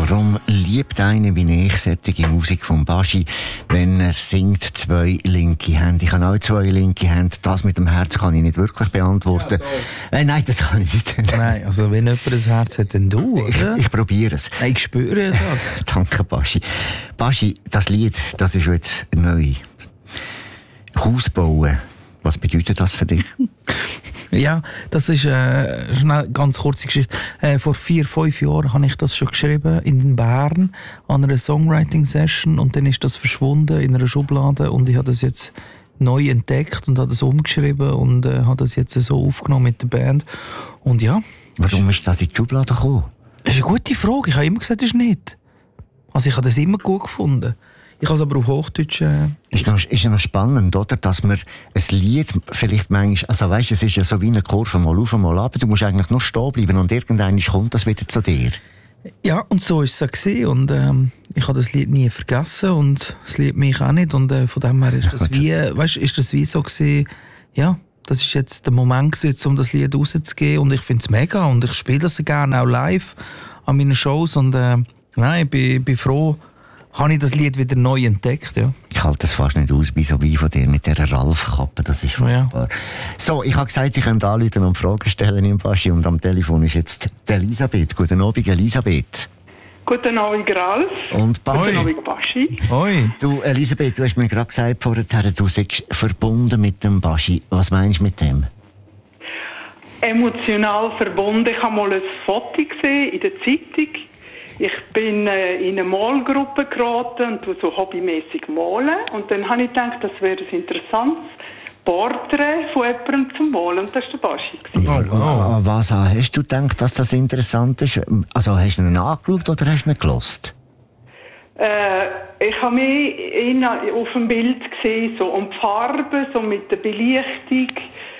Warum liebt einer wie ich solche Musik von Baschi, wenn er singt, zwei linke Hände? Ich habe auch zwei linke Hände. Das mit dem Herz kann ich nicht wirklich beantworten. Ja, nein, das kann ich nicht. Nein, also wenn jemand ein Herz hat, dann du, oder? Ich probiere es. Nein, ich spüre das. Danke, Baschi. Baschi, das Lied, das ist jetzt neu. Haus bauen. Was bedeutet das für dich? Ja, das ist eine ganz kurze Geschichte. Vor 4-5 Jahren habe ich das schon geschrieben in Bern an einer Songwriting-Session und dann ist das verschwunden in einer Schublade und ich habe das jetzt neu entdeckt und habe das umgeschrieben und habe das jetzt so aufgenommen mit der Band. Und ja. Warum ist das in die Schublade gekommen? Das ist eine gute Frage. Ich habe immer gesagt, das ist nicht. Also ich habe das immer gut gefunden. Ich habe es aber auf Hochdeutsch... Ist ja noch spannend, oder? Dass man ein Lied vielleicht manchmal... Also weisst, es ist ja so wie eine Kurve, mal auf, mal ab. Du musst eigentlich nur stehen bleiben und irgendwann kommt das wieder zu dir. Ja, und so war es auch gewesen. Und ich habe das Lied nie vergessen und das Lied mich auch nicht. Und von dem her ist das wie... Weißt, ist das wie so gewesen, ja, das ist jetzt der Moment gewesen, um das Lied rauszugeben. Und ich finde es mega und ich spiele das gerne auch live an meinen Shows. Und nein, ich bin froh, habe ich das Lied wieder neu entdeckt, ja. Ich halte das fast nicht aus, so wie von dir mit dieser Ralf-Kappe, das ist furchtbar. Ja. So, ich habe gesagt, Sie können anrufen und Fragen stellen im Baschi und am Telefon ist jetzt die Elisabeth. Guten Abend, Elisabeth. Guten Abend, Ralf. Und Baschi. Guten Abend, Baschi. Hoi. Du, Elisabeth, du hast mir gerade gesagt vorher, du seist verbunden mit dem Baschi. Was meinst du mit dem? Emotional verbunden. Ich habe mal ein Foto gesehen in der Zeitung. Ich bin in eine Malgruppe geraten und so hobbymäßig malen. Und dann habe ich gedacht, das wäre ein interessantes Porträt von jemandem zum Malen. Und das war der Baschi. Oh. Was hast du gedacht, dass das interessant ist? Also hast du ihn angeschaut oder hast du ihn gelost? Ich habe mich auf dem Bild gesehen, so um die Farbe, so mit der Belichtung.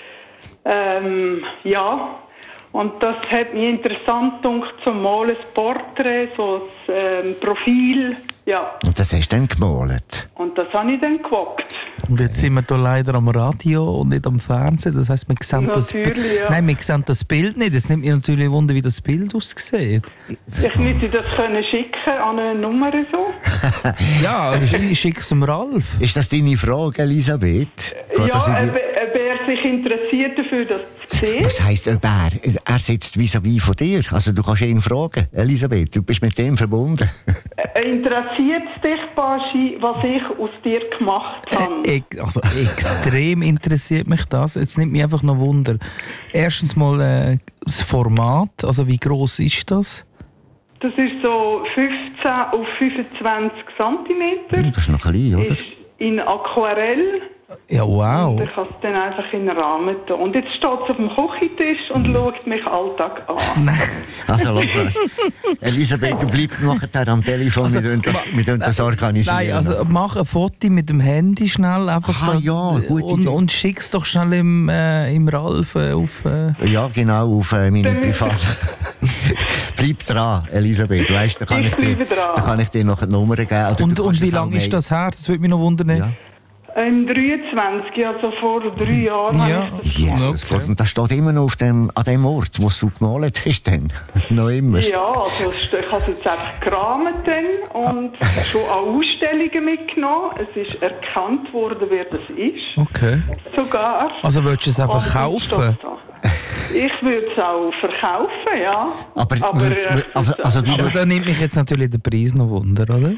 Ja. Und das hat mich interessant gedacht, zum Malen, das Porträt, so das Profil, ja. Und das hast du dann gemalt? Und das habe ich dann gewagt. Und jetzt sind wir hier leider am Radio und nicht am Fernsehen, das heisst, wir sehen Nein, wir sehen das Bild nicht. Jetzt nimmt mich natürlich Wunder, wie das Bild aussieht. Ich müsste das schicken an eine Nummer so. Ja, ich schicke es dem Ralf. Ist das deine Frage, Elisabeth? Ja, ob er sich interessiert dafür, das zu sehen. Was heisst ob er? Er sitzt vis-à-vis von dir. Also du kannst ihn fragen. Elisabeth, du bist mit dem verbunden. Interessiert es dich, Baschi, was ich aus dir gemacht habe? Also extrem interessiert mich das. Jetzt nimmt mich einfach noch Wunder. Erstens mal das Format. Also wie gross ist das? Das ist so 15 auf 25 cm. Das ist noch klein, oder? Ist in Aquarell. Ja, wow. Und ich habe es dann einfach in den Rahmen da. Und jetzt steht es auf dem Küchentisch und schaut mich Alltag an. Nein. Also, lass mal. Elisabeth, du bleibst nachher am Telefon, also, wir tun das organisieren. Nein, also mach ein Foto mit dem Handy schnell einfach ja, gut. Und schick es doch schnell im Ralf auf... Ja, genau, auf meine Privat... Bleib dran, Elisabeth. Weißt, da kann ich dir noch eine Nummer geben. Und wie lange ist das her? Das würde mich noch wundern. Ja. Im 23, also vor 3 Jahren. Ja. Habe ich das Jesus Gott, und das steht immer noch an dem Ort, wo du gemalt hast, dann? Noch immer? Ja, also ich habe es jetzt einfach gerahmt und schon an Ausstellungen mitgenommen. Es ist erkannt worden, wer das ist. Okay. Sogar. Also willst du es einfach kaufen? Ich würde es auch verkaufen, ja. Aber da nimmt mich jetzt natürlich der Preis noch Wunder, oder?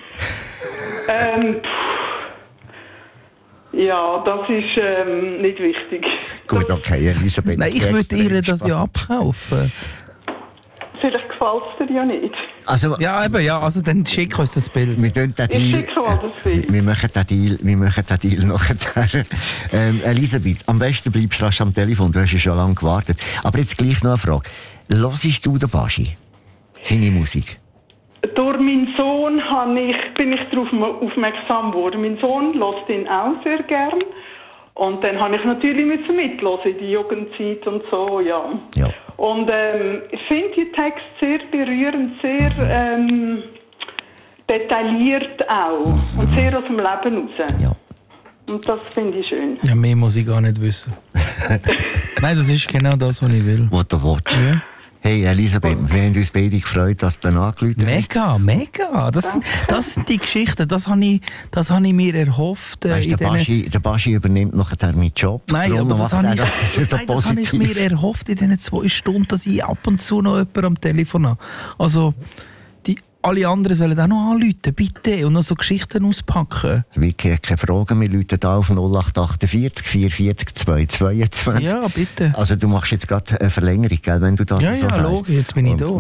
Ja, das ist nicht wichtig. Gut, okay, Elisabeth. Nein, ich würde ihr das ja abkaufen. Vielleicht gefällt es dir ja nicht. Also, ja, eben, ja, also dann schick uns das Bild. Wir machen den Deal nachher. Elisabeth, am besten bleibst du rasch am Telefon, du hast ja schon lange gewartet. Aber jetzt gleich noch eine Frage. Hörst du den Baschi? Seine Musik? Durch meinen Sohn bin ich darauf aufmerksam geworden. Mein Sohn hört ihn auch sehr gern. Und dann habe ich natürlich mithören in die Jugendzeit und so, ja. Und ich finde die Texte sehr berührend, sehr detailliert auch. Und sehr aus dem Leben raus. Ja. Und das finde ich schön. Ja, mehr muss ich gar nicht wissen. Nein, das ist genau das, was ich will. Was du willst. Ja. Hey Elisabeth, wir haben uns beide gefreut, dass du dann angerufen hast. Mega. Das sind die Geschichten, das habe ich mir erhofft. Weißt, der Baschi übernimmt nachher meinen Job. Nein, aber das habe ich mir erhofft in diesen 2 Stunden, dass ich ab und zu noch jemanden am Telefon habe. Also, alle anderen sollen auch noch anrufen, bitte, und noch so Geschichten auspacken. Vicky hat keine Fragen, wir rufen hier auf 0848 440 222. Ja, bitte. Also du machst jetzt gerade eine Verlängerung, gell, wenn du das so sagst. Ja, logisch, jetzt bin ich da.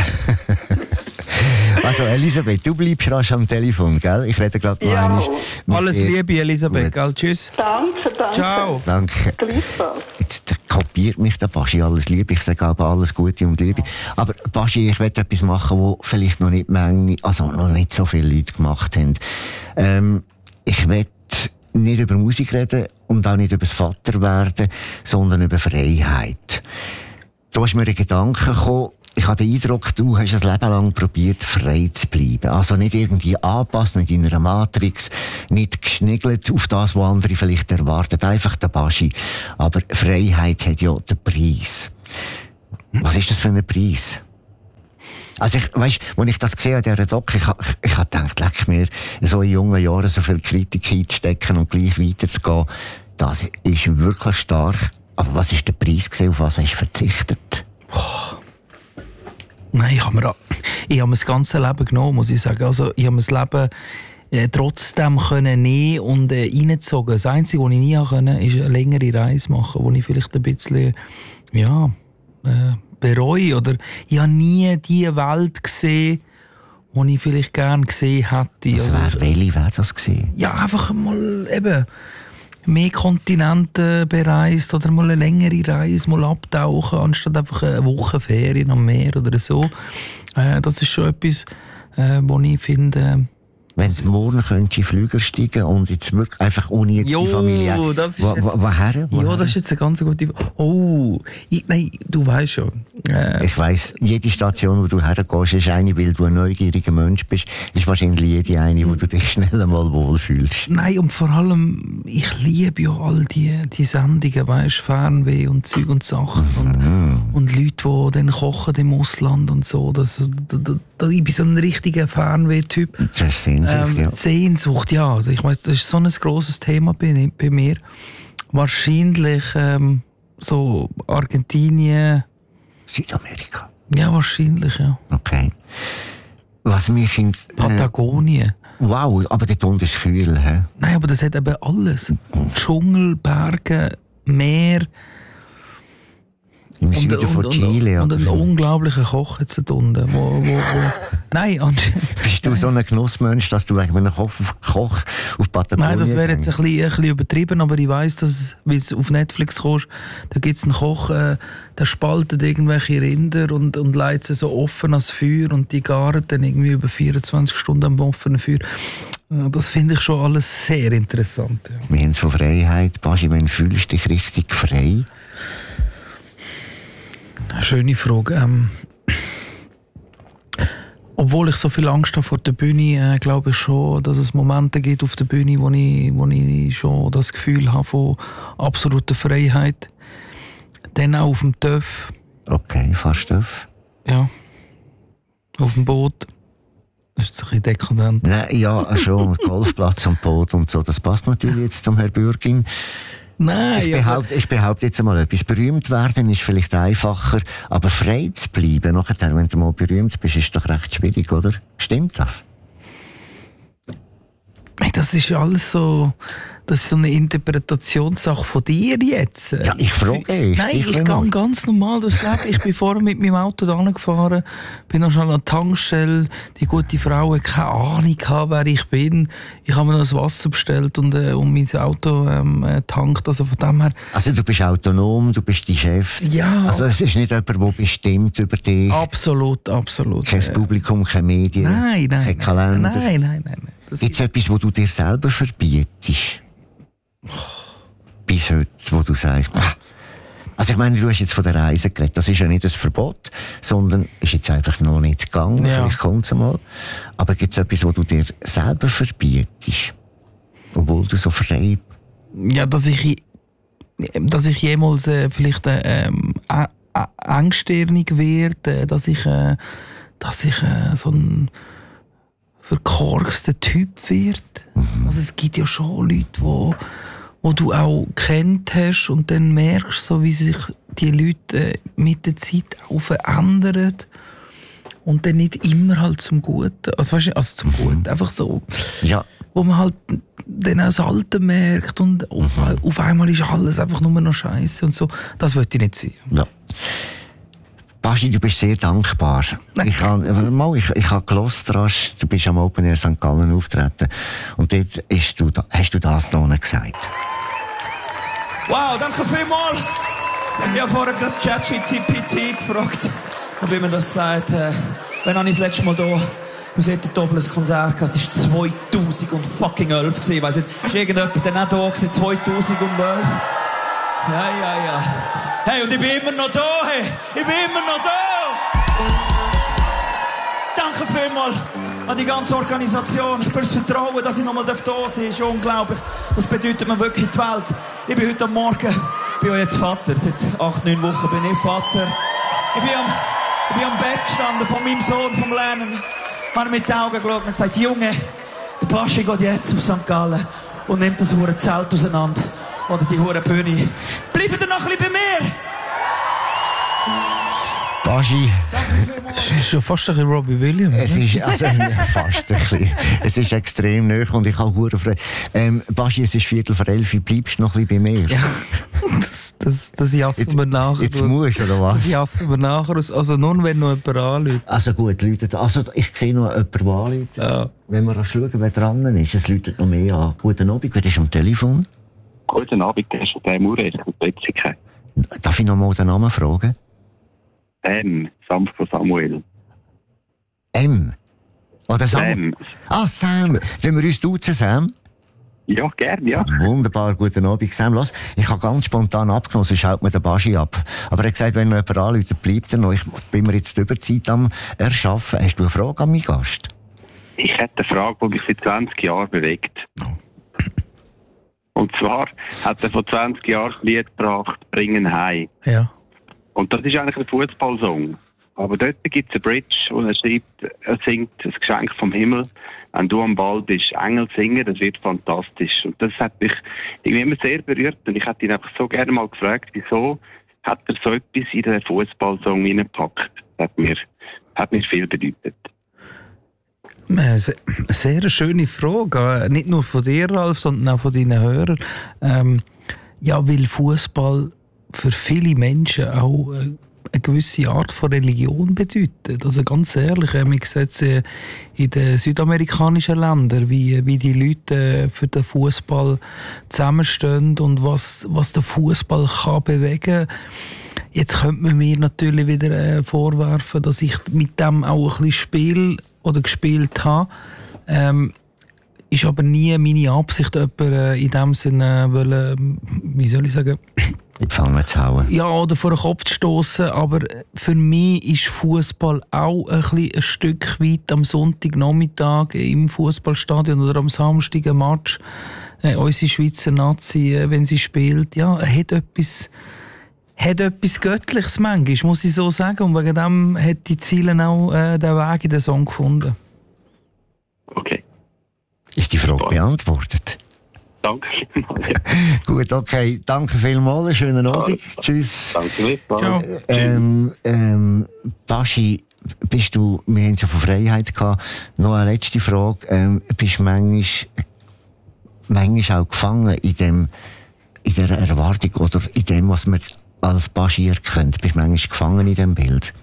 Also Elisabeth, du bleibst rasch am Telefon, gell? Ich rede gerade noch einmal. Alles Liebe, Elisabeth, gell? Tschüss. Danke. Ciao. Danke. Jetzt kopiert mich der Baschi, alles Liebe. Ich sage aber alles Gute und Liebe. Aber Baschi, ich will etwas machen, wo vielleicht noch nicht so viele Leute gemacht haben. Ich will nicht über Musik reden und auch nicht über das Vaterwerden, sondern über Freiheit. Da ist mir ein Gedanke gekommen. Ich habe den Eindruck, du hast ein Leben lang probiert, frei zu bleiben. Also nicht irgendwie anpassen, nicht in einer Matrix, nicht geschniggelt auf das, was andere vielleicht erwarten. Einfach der Baschi. Aber Freiheit hat ja den Preis. Was ist das für ein Preis? Also als ich das gesehen habe, dieser Doc, ich habe gedacht, leck mir, so in jungen Jahren so viel Kritik einzustecken und gleich weiterzugehen, das ist wirklich stark. Aber was ist der Preis gewesen, auf was hast du verzichtet? Nein, ich habe mir das ganze Leben genommen, muss ich sagen. Also, ich habe das Leben trotzdem nehmen und reingezogen. Das Einzige, was ich nie konnte, ist eine längere Reise machen, wo ich vielleicht ein bisschen, bereue. Oder ich habe nie die Welt gesehen, die ich vielleicht gerne gesehen hätte. Welche wäre das gewesen? Ja, einfach mal eben mehr Kontinente bereist oder mal eine längere Reise, mal abtauchen, anstatt einfach eine Woche Ferien am Meer oder so. Das ist schon etwas, wo ich finde... Wenn du morgen könntest in Flüger steigen und jetzt wirklich einfach ohne jetzt die Familie... Woher? Ja, das ist jetzt eine ganz gute... Nein, du weißt schon. Ich weiss, jede Station, wo du hergehst, ist eine, weil du ein neugieriger Mensch bist, ist wahrscheinlich jede eine, wo du dich schnell einmal wohlfühlst. Nein, und vor allem, ich liebe ja all die Sendungen, weißt, Fernweh und Zeug und Sachen. Und Leute, die dann kochen im Ausland und so. Ich bin so ein richtiger Fernweh-Typ. Das ist Sehnsucht, ja. Sehnsucht, ja. Also ich weiss, das ist so ein grosses Thema bei mir. Wahrscheinlich so Argentinien... Südamerika? Ja, wahrscheinlich, ja. Okay. Was mich in... Patagonien. Wow, aber dort unten ist kühl, hä? Nein, aber das hat eben alles. Dschungel, Berge, Meer... Im Süden von Chile. Und einen unglaublichen Koch jetzt da unten. Nein, bist du so ein Genussmensch, dass du wegen einem Koch auf Patagonien... Nein, das wäre jetzt ein bisschen übertrieben, aber ich weiss, dass, weil du auf Netflix kommst, da gibt es einen Koch, der spaltet irgendwelche Rinder und leitet sie so offen ans Feuer und die garen dann irgendwie über 24 Stunden am offenen Feuer. Das finde ich schon alles sehr interessant. Ja. Wir haben es von Freiheit. Baschi, wann fühlst du dich richtig frei? Schöne Frage. Obwohl ich so viel Angst habe vor der Bühne, glaube ich schon, dass es Momente gibt auf der Bühne, wo ich schon das Gefühl habe von absoluter Freiheit. Dann auch auf dem TÜV. Okay, fast TÜV. Ja. Auf dem Boot. Das ist ein bisschen dekadent. Nein, ja, schon. Golfplatz und Boot und so. Das passt natürlich jetzt zum Herrn Bürgin. Nein, ich behaupte jetzt einmal etwas. Berühmt werden ist vielleicht einfacher, aber frei zu bleiben, nachher, wenn du mal berühmt bist, ist doch recht schwierig, oder? Stimmt das? Das ist alles so... Das ist so eine Interpretationssache von dir jetzt. Ja, ich frage dich. Nein, ich gehe ganz normal durchs Leben. Ich bin vorher mit meinem Auto da gefahren, bin noch schon an der Tankstelle. Die gute Frau hat keine Ahnung gehabt, wer ich bin. Ich habe mir noch das Wasser bestellt und mein Auto tankt. Also von dem her... Also du bist autonom, du bist dein Chef. Ja. Also es ist nicht jemand, der bestimmt über dich. Absolut. Kein Publikum, keine Medien, kein Kalender. Nein. Gibt es etwas, wo du dir selber verbietest? Bis heute, wo du sagst, also ich meine, du hast jetzt von der Reise geredet, das ist ja nicht ein Verbot, sondern ist jetzt einfach noch nicht gegangen, vielleicht kommt es mal. Aber gibt es etwas, wo du dir selber verbietest, obwohl du so frei... Ja, dass ich jemals vielleicht engstirnig werde, dass ich so ein verkorkster Typ werde. Also es gibt ja schon Leute, wo du auch kennt hast und dann merkst so, wie sich die Leute mit der Zeit auch verändern und dann nicht immer halt zum Guten, also zum Guten, einfach so, ja. Wo man halt dann auch das Alte merkt und auf einmal ist alles einfach nur noch Scheiße und so. Das wollte ich nicht sehen. Ja. Baschi, du bist sehr dankbar. Ich habe gehört, du bist am Open Air St. Gallen auftreten und dort hast du das da gesagt. Wow, danke vielmals. Ich habe vorher gerade ChatGPT gefragt, wie man das sagt. Wann habe ich das letzte Mal hier aus Ettentoppel ein Konzert gehabt? Es war 2011 gewesen. Ich weiss nicht, ist irgendjemand dann auch da gewesen, 2011? Ja. Hey, und ich bin immer noch da, hey. Ich bin immer noch da. Danke vielmals an die ganze Organisation fürs Vertrauen, dass ich nochmal da sein darf. Das ist unglaublich. Das bedeutet mir wirklich die Welt. Ich bin heute Morgen, bin ja jetzt Vater. Seit 8-9 Wochen bin ich Vater. Ich bin am Bett gestanden von meinem Sohn, vom Lernen. Ich habe mit den Augen geschaut und gesagt, Junge, der Baschi geht jetzt auf St. Gallen und nimmt das hure Zelt auseinander. Oder die hure Bühne. Bleibt ihr noch ein bisschen bei mir? Baschi. Es ist schon fast ein bisschen Robbie Williams. Es ist fast ein bisschen. Es ist extrem nahe und ich habe hure Freude. Baschi, es ist 11:15. Bleibst du noch ein bisschen bei mir? Ja, das jassen wir nachher. Jetzt musst du, oder was? Das jassen wir nachher. Also nur, wenn noch jemand anruft. Also gut, läutet. Also ich sehe noch jemanden, der anruft. Ja. Wenn wir schauen, wer dran ist, es läutet noch mehr an. Guten Abend, wer ist am Telefon? Guten Abend, der ist der Maurer aus Leipzig. Darf ich noch mal den Namen fragen? Sam von Samuel. M? Oder Sam? Sam. Ah, Sam. Wollen wir uns duzen, Sam? Ja, gerne, ja. Wunderbar, guten Abend, Sam. Los, ich habe ganz spontan abgenommen, sonst schaut mir der Baschi ab. Aber er hat gesagt, wenn noch jemand anruft, bleibt er noch. Ich bin mir jetzt die Überzeit am Erschaffen. Hast du eine Frage an meinen Gast? Ich hätte eine Frage, die mich seit 20 Jahren bewegt. Und zwar hat er vor 20 Jahren das Lied gebracht, «Bringen heim». Ja. Und das ist eigentlich ein Fußballsong. Aber dort gibt es eine Bridge, wo er schreibt, er singt «Das Geschenk vom Himmel». Wenn du am Ball bist, Engel singen, das wird fantastisch. Und das hat mich irgendwie immer sehr berührt. Und ich hätte ihn einfach so gerne mal gefragt, wieso hat er so etwas in den Fußballsong hineingepackt? Das hat mir viel bedeutet. Eine sehr schöne Frage. Nicht nur von dir, Ralf, sondern auch von deinen Hörern. Ja, weil Fußball für viele Menschen auch eine gewisse Art von Religion bedeutet. Also ganz ehrlich, man sieht es in den südamerikanischen Ländern, wie die Leute für den Fußball zusammenstehen und was der Fußball kann bewegen. Jetzt könnte man mir natürlich wieder vorwerfen, dass ich mit dem auch ein bisschen spiele oder gespielt habe. Ist aber nie meine Absicht, jemanden in dem Sinne wie soll ich sagen, in die Pfanne zu hauen. Ja, oder vor den Kopf zu stossen. Aber für mich ist Fußball auch ein Stück weit am Sonntagnachmittag im Fußballstadion oder am Samstag ein Match. Unsere Schweizer Nazi, wenn sie spielt, ja, hat etwas Göttliches manchmal, muss ich so sagen. Und wegen dem hat die Ziele auch den Weg in den Song gefunden. Okay. Ist die Frage beantwortet? Danke vielmals. Ja. Gut, okay. Danke vielmals. Einen schönen Abend. Tschüss. Danke vielmals. Ciao. Baschi, wir haben es ja von Freiheit gehabt. Noch eine letzte Frage. Bist du manchmal auch gefangen in der Erwartung oder in dem, was man als Baschi erkennt? Bist du manchmal gefangen in diesem Bild?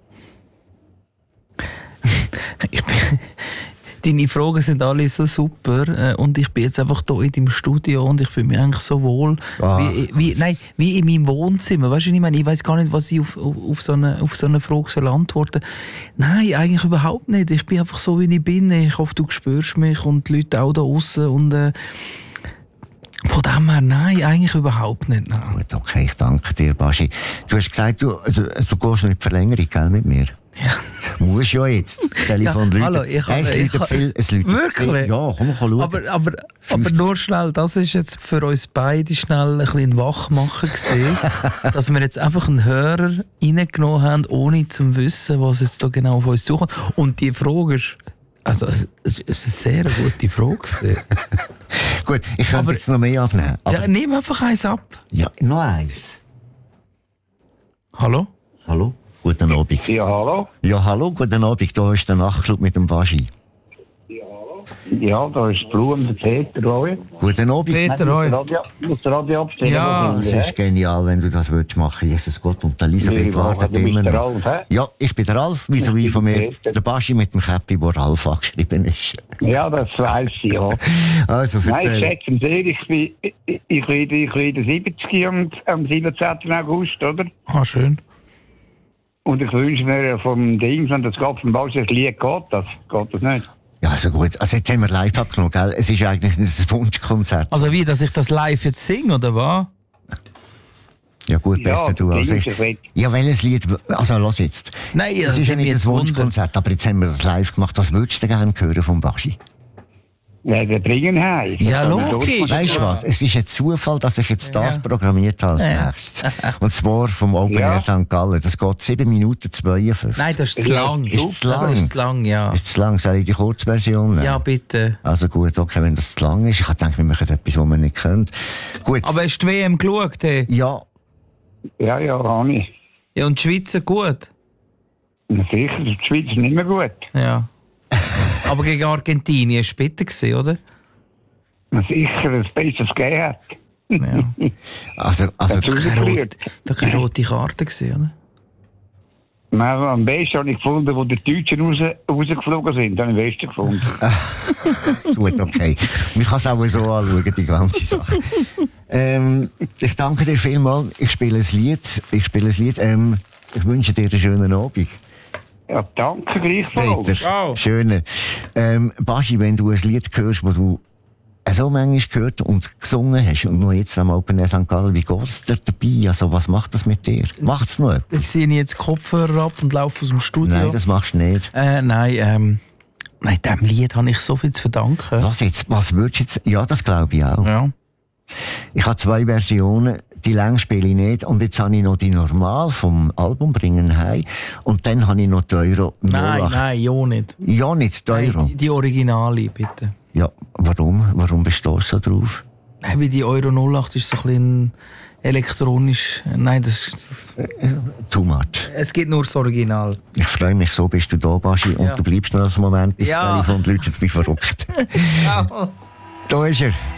Deine Fragen sind alle so super und ich bin jetzt einfach hier in deinem Studio und ich fühle mich eigentlich so wohl wie in meinem Wohnzimmer. Weißt du, ich weiss gar nicht, was ich auf so eine Frage antworten soll. Nein, eigentlich überhaupt nicht. Ich bin einfach so, wie ich bin. Ich hoffe, du spürst mich und die Leute auch da draussen und von dem her, nein, eigentlich überhaupt nicht. Nein. Gut, okay, ich danke dir, Baschi. Du hast gesagt, du gehst noch in die Verlängerung, gell, mit mir? Muss ja jetzt. Das Telefon läutet. Hallo, Es läutet wirklich? Ja, komm mal schauen. Aber nur schnell, das ist jetzt für uns beide schnell ein bisschen Wachmachen gewesen, dass wir jetzt einfach einen Hörer reingenommen haben, ohne zu wissen, was jetzt da genau auf uns zukommt. Und die Frage ist, also, es ist eine sehr gute Frage. Gut, ich könnte jetzt noch mehr abnehmen. Ja, nimm einfach eins ab. Ja, noch eins. Hallo? Hallo? Guten Abend. Ja, hallo? Ja, hallo, guten Abend. Hier ist der Nachtclub mit dem Baschi. Ja, da ist Blumen, der Peter Roy. Guten Abend. Peter Roy. Muss das Radio abstellen? Ja, Das ist genial, wenn du das willst machen. Jesus Gott. Und Elisabeth wartet du bist immer der noch. Ralf, hä? Ja, ich bin der Ralf, wie von mir. Der Baschi mit dem Käppi, wo Ralf angeschrieben ist. Ja, das weiss ich, ja. Also, Nein, ich erzähl. schätze sehr, ich werde 70 am 17. August, oder? Ah, schön. Und ich wünsche mir vom Ding, wenn das geht vom Bau, das Lied geht das nicht? Ja, also gut. Also jetzt haben wir live abgenommen, gell? Es ist eigentlich ein Wunschkonzert. Also wie, dass ich das live jetzt singe, oder was? Ja gut, besser du als ich. Ja, welches Lied? Also los jetzt. Nein, Es ist ja nicht ein Wunschkonzert, aber jetzt haben wir das live gemacht. Was würdest du gerne hören vom Baschi? Ja, wir bringen heim. Ja, logisch. Weißt du was? Es ist ein Zufall, dass ich jetzt das programmiert habe als nächstes. Und zwar vom Open Air St. Gallen. Das geht 7 Minuten 52. Nein, das ist zu lang. Ist zu lang? Das ist zu lang, ja. Ist zu lang? Soll ich die Kurzversion nehmen? Ja, bitte. Also gut, okay, wenn das zu lang ist. Ich denke, wir machen etwas, was wir nicht können. Gut. Aber hast du die WM geschaut? Hey? Ja. Ja, habe ich. Ja, und die Schweizer gut? Na sicher, die Schweiz ist nicht mehr gut. Ja. Aber gegen Argentinien war es bitter gewesen, oder? Na sicher, das Besseres gegeben hat. Ja. Also Keine rote Karte gewesen, oder? Nein, am besten habe ich gefunden, wo die Deutschen rausgeflogen sind. Dann habe ich am besten gefunden. gut, okay. Man kann es auch so anschauen, die ganze Sache. Ich danke dir vielmals. Ich spiele ein Lied. Ich wünsche dir einen schönen Abend. Ja, danke gleichfalls. Peter, Wow. schöne. Baschi, wenn du ein Lied hörst, das du so manchmal gehört und gesungen hast und noch jetzt am Open Air St. Gallen, wie geht es dir dabei? Also, was macht das mit dir? Macht es noch etwas? Ich ziehe jetzt Kopfhörer ab und laufe aus dem Studio. Nein, das machst du nicht. Nein, diesem Lied habe ich so viel zu verdanken. Lass jetzt, was würdest du jetzt... Ja, das glaube ich auch. Ja. Ich habe 2 Versionen, die lang spiele ich nicht. Und jetzt habe ich noch die Normal vom Album «Bringen heim». Und dann habe ich noch die Euro 08. Nein, ja nicht. Ja, nicht die Euro. Nein, die Originale, bitte. Ja, warum? Warum bestehst du so drauf? Wie die Euro 08 ist so ein bisschen elektronisch. Nein, Too much. es gibt nur das Original. Ich freue mich, so bist du da, Baschi. Und Ja. du bleibst noch einen Moment, bis Ja. das Telefon läutet wie verrückt. Ja. Da ist er.